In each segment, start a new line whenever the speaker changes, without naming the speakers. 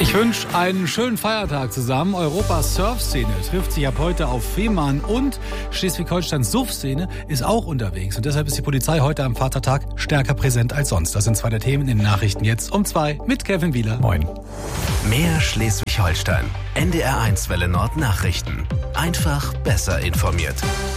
Ich wünsche einen schönen Feiertag zusammen. Europas Surf-Szene trifft sich ab heute auf Fehmarn und Schleswig-Holsteins Suff-Szene ist auch unterwegs. Und deshalb ist die Polizei heute am Vatertag stärker präsent als sonst. Das sind zwei der Themen in den Nachrichten jetzt um 2 mit Kevin Wieler.
Moin.
Mehr Schleswig-Holstein. NDR1 Welle Nord Nachrichten. Einfach besser informiert.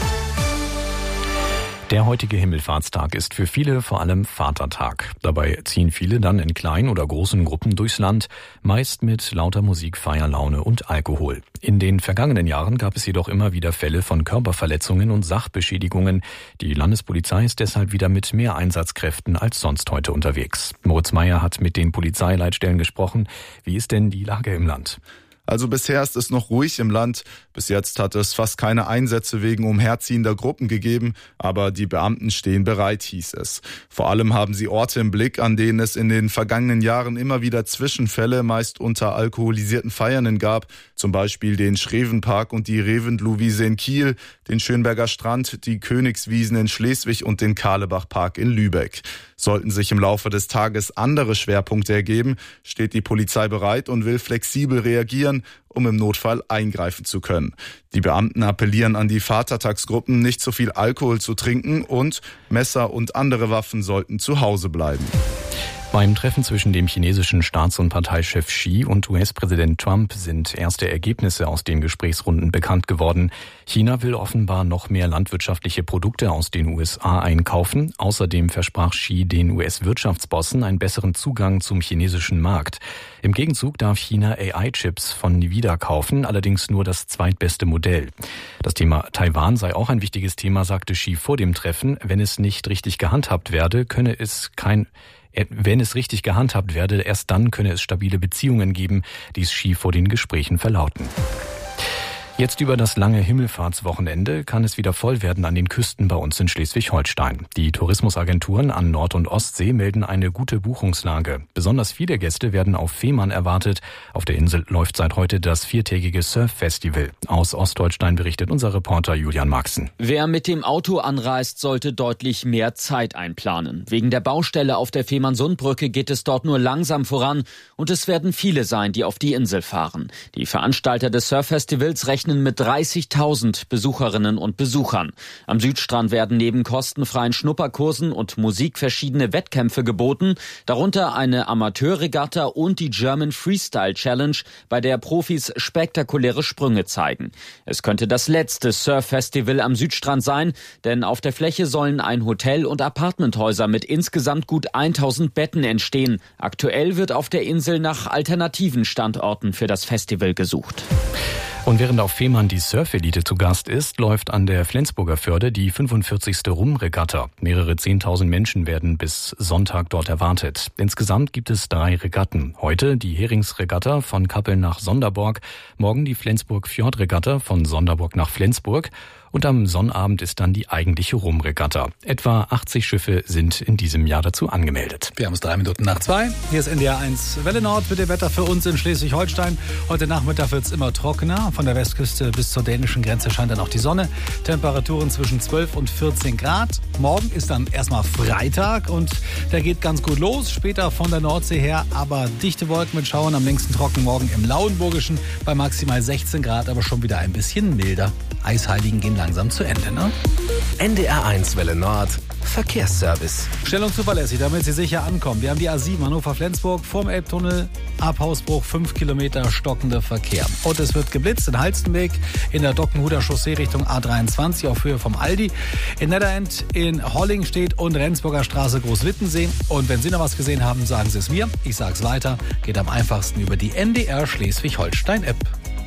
Der heutige Himmelfahrtstag ist für viele vor allem Vatertag. Dabei ziehen viele dann in kleinen oder großen Gruppen durchs Land, meist mit lauter Musik, Feierlaune und Alkohol. In den vergangenen Jahren gab es jedoch immer wieder Fälle von Körperverletzungen und Sachbeschädigungen. Die Landespolizei ist deshalb wieder mit mehr Einsatzkräften als sonst heute unterwegs. Moritz Meyer hat mit den Polizeileitstellen gesprochen. Wie ist denn die Lage im Land?
Also bisher ist es noch ruhig im Land. Bis jetzt hat es fast keine Einsätze wegen umherziehender Gruppen gegeben, aber die Beamten stehen bereit, hieß es. Vor allem haben sie Orte im Blick, an denen es in den vergangenen Jahren immer wieder Zwischenfälle, meist unter alkoholisierten Feiernden gab. Zum Beispiel den Schrevenpark und die Reventlow-Wiese in Kiel, den Schönberger Strand, die Königswiesen in Schleswig und den Karlebach-Park in Lübeck. Sollten sich im Laufe des Tages andere Schwerpunkte ergeben, steht die Polizei bereit und will flexibel reagieren, um im Notfall eingreifen zu können. Die Beamten appellieren an die Vatertagsgruppen, nicht zu viel Alkohol zu trinken und Messer und andere Waffen sollten zu Hause bleiben.
Beim Treffen zwischen dem chinesischen Staats- und Parteichef Xi und US-Präsident Trump sind erste Ergebnisse aus den Gesprächsrunden bekannt geworden. China will offenbar noch mehr landwirtschaftliche Produkte aus den USA einkaufen. Außerdem versprach Xi den US-Wirtschaftsbossen einen besseren Zugang zum chinesischen Markt. Im Gegenzug darf China AI-Chips von Nvidia kaufen, allerdings nur das zweitbeste Modell. Das Thema Taiwan sei auch ein wichtiges Thema, sagte Xi vor dem Treffen. Wenn es richtig gehandhabt werde, erst dann könne es stabile Beziehungen geben, ließ Xi vor den Gesprächen verlauten. Jetzt über das lange Himmelfahrtswochenende kann es wieder voll werden an den Küsten bei uns in Schleswig-Holstein. Die Tourismusagenturen an Nord- und Ostsee melden eine gute Buchungslage. Besonders viele Gäste werden auf Fehmarn erwartet. Auf der Insel läuft seit heute das 4-tägige Surf-Festival. Aus Ostholstein berichtet unser Reporter Julian Maxen.
Wer mit dem Auto anreist, sollte deutlich mehr Zeit einplanen. Wegen der Baustelle auf der Fehmarnsundbrücke geht es dort nur langsam voran und es werden viele sein, die auf die Insel fahren. Die Veranstalter des Surf-Festivals rechnen mit 30.000 Besucherinnen und Besuchern. Am Südstrand werden neben kostenfreien Schnupperkursen und Musik verschiedene Wettkämpfe geboten, darunter eine Amateurregatta und die German Freestyle Challenge, bei der Profis spektakuläre Sprünge zeigen. Es könnte das letzte Surf-Festival am Südstrand sein, denn auf der Fläche sollen ein Hotel und Apartmenthäuser mit insgesamt gut 1.000 Betten entstehen. Aktuell wird auf der Insel nach alternativen Standorten für das Festival gesucht.
Und während auf Fehmarn die Surf-Elite zu Gast ist, läuft an der Flensburger Förde die 45. Rum-Regatta. Mehrere 10.000 Menschen werden bis Sonntag dort erwartet. Insgesamt gibt es 3 Regatten. Heute die Heringsregatta von Kappeln nach Sonderborg, morgen die Flensburg-Fjord-Regatta von Sonderborg nach Flensburg und am Sonnabend ist dann die eigentliche Rum-Regatta. Etwa 80 Schiffe sind in diesem Jahr dazu angemeldet.
Wir haben es 3 Minuten nach 2. Hier ist NDR1 Welle Nord mit dem Wetter für uns in Schleswig-Holstein. Heute Nachmittag wird es immer trockener. Von der Westküste bis zur dänischen Grenze scheint dann auch die Sonne. Temperaturen zwischen 12 und 14 Grad. Morgen ist dann erstmal Freitag und der geht ganz gut los. Später von der Nordsee her, aber dichte Wolken mit Schauern. Am längsten trocken morgen im Lauenburgischen bei maximal 16 Grad, aber schon wieder ein bisschen milder. Eisheiligen gehen langsam zu Ende, ne?
NDR1 Welle Nord. Verkehrsservice.
Stellung zuverlässig, damit Sie sicher ankommen. Wir haben die A7 Hannover-Flensburg vorm Elbtunnel, ab Hausbruch 5 Kilometer stockender Verkehr. Und es wird geblitzt in Halstenweg, in der Dockenhuder Chaussee Richtung A23 auf Höhe vom Aldi. In Netterend, in Hollingstedt und Rendsburger Straße Großwittensee. Und wenn Sie noch was gesehen haben, sagen Sie es mir. Ich sage es weiter. Geht am einfachsten über die NDR Schleswig-Holstein-App.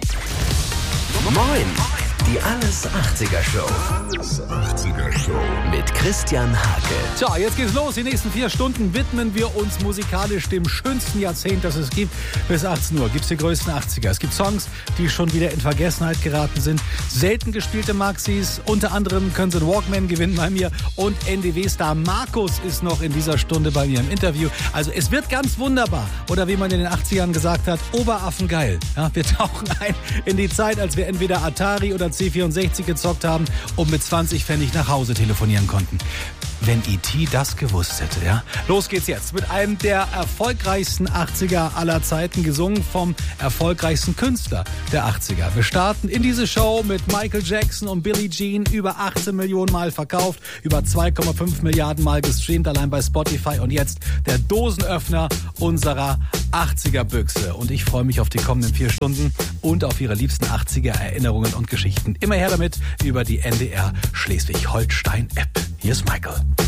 Moin! Die Alles 80er Show. Alles 80er Show. Mit Christian Hake.
Tja, jetzt geht's los. Die nächsten 4 Stunden widmen wir uns musikalisch dem schönsten Jahrzehnt, das es gibt. Bis 18 Uhr gibt's die größten 80er. Es gibt Songs, die schon wieder in Vergessenheit geraten sind. Selten gespielte Maxis. Unter anderem können Sie einen Walkman gewinnen bei mir. Und NDW-Star Markus ist noch in dieser Stunde bei mir im Interview. Also es wird ganz wunderbar. Oder wie man in den 80ern gesagt hat, Oberaffen geil. Ja, wir tauchen ein in die Zeit, als wir entweder Atari oder C64 gezockt haben und mit 20 Pfennig nach Hause telefonieren konnten. Wenn E.T. das gewusst hätte, ja? Los geht's jetzt mit einem der erfolgreichsten 80er aller Zeiten, gesungen vom erfolgreichsten Künstler der 80er. Wir starten in diese Show mit Michael Jackson und Billie Jean, über 18 Millionen Mal verkauft, über 2,5 Milliarden Mal gestreamt, allein bei Spotify, und jetzt der Dosenöffner unserer 80er-Büchse. Und ich freue mich auf die kommenden 4 Stunden und auf Ihre liebsten 80er-Erinnerungen und Geschichten. Immer her damit über die NDR Schleswig-Holstein-App. Hier ist Michael.